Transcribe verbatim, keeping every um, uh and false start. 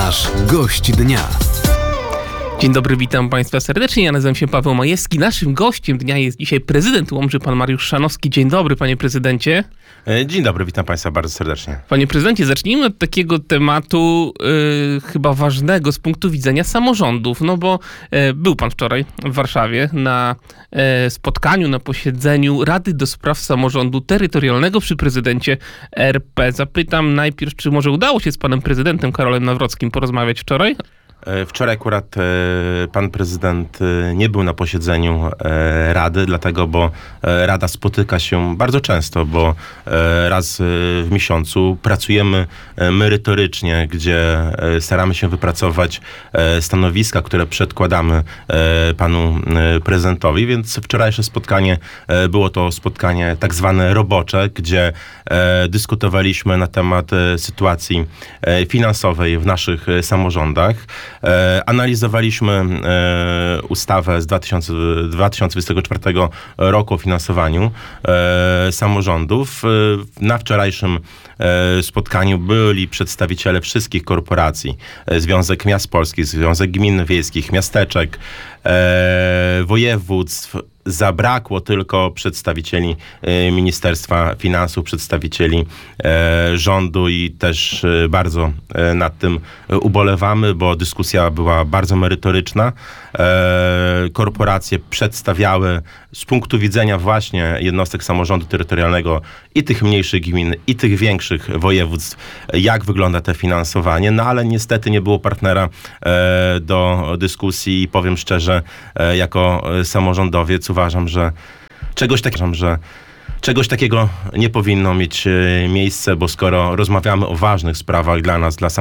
Nasz gość dnia. Dzień dobry, witam Państwa serdecznie. Ja nazywam się Paweł Majewski. Naszym gościem dnia jest dzisiaj prezydent Łomży, pan Mariusz Szanowski. Dzień dobry, panie prezydencie. Dzień dobry, witam Państwa bardzo serdecznie. Panie prezydencie, zacznijmy od takiego tematu yy, chyba ważnego z punktu widzenia samorządów, no bo yy, był pan wczoraj w Warszawie na yy, spotkaniu, na posiedzeniu Rady do Spraw Samorządu Terytorialnego przy prezydencie R P. Zapytam najpierw, czy może udało się z panem prezydentem Karolem Nawrockim porozmawiać wczoraj? Wczoraj akurat pan prezydent nie był na posiedzeniu Rady, dlatego, bo Rada spotyka się bardzo często, bo raz w miesiącu pracujemy merytorycznie, gdzie staramy się wypracować stanowiska, które przedkładamy panu prezydentowi, więc wczorajsze spotkanie było to spotkanie tak zwane robocze, gdzie dyskutowaliśmy na temat sytuacji finansowej w naszych samorządach. E, analizowaliśmy e, ustawę z dwa tysiące dwudziestego czwartego roku o finansowaniu e, samorządów. E, na wczorajszym e, spotkaniu byli przedstawiciele wszystkich korporacji. E, Związek Miast Polskich, Związek Gmin Wiejskich, Miasteczek, e, województw. Zabrakło tylko przedstawicieli e, Ministerstwa Finansów, przedstawicieli e, rządu i też e, bardzo e, nad tym ubolewamy, bo dyskusja była bardzo merytoryczna. E, korporacje przedstawiały z punktu widzenia właśnie jednostek samorządu terytorialnego i tych mniejszych gmin, i tych większych województw, jak wygląda to finansowanie, no ale niestety nie było partnera e, do dyskusji i powiem szczerze, e, jako samorządowiec uważam, że czegoś takiego, że czegoś takiego nie powinno mieć miejsca, bo skoro rozmawiamy o ważnych sprawach dla nas, dla